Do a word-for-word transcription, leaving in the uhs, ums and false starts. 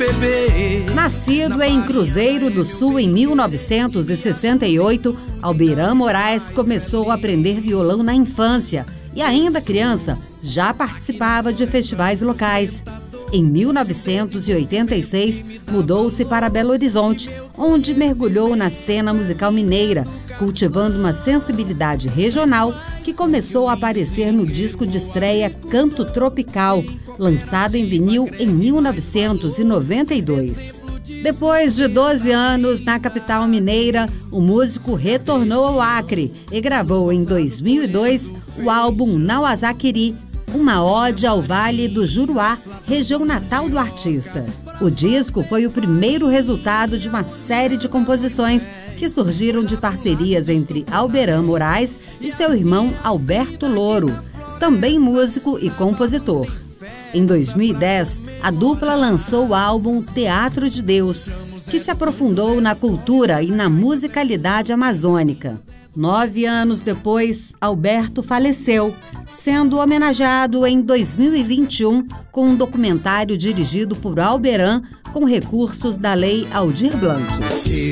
bebê. Nascido em Cruzeiro do Sul em mil novecentos e sessenta e oito, Alberan Moraes começou a aprender violão na infância e, ainda criança, já participava de festivais locais. Em mil novecentos e oitenta e seis, mudou-se para Belo Horizonte, onde mergulhou na cena musical mineira, cultivando uma sensibilidade regional que começou a aparecer no disco de estreia Canto Tropical, lançado em vinil em mil novecentos e noventa e dois. Depois de doze anos na capital mineira, o músico retornou ao Acre e gravou em dois mil e dois o álbum Nauazaquiri, uma ode ao Vale do Juruá, região natal do artista. O disco foi o primeiro resultado de uma série de composições que surgiram de parcerias entre Alberan Moraes e seu irmão Alberto Louro, também músico e compositor. Em dois mil e dez, a dupla lançou o álbum Teatro de Deus, que se aprofundou na cultura e na musicalidade amazônica. Nove anos depois, Alberto faleceu, sendo homenageado em dois mil e vinte e um com um documentário dirigido por Alberan com recursos da Lei Aldir Blanc.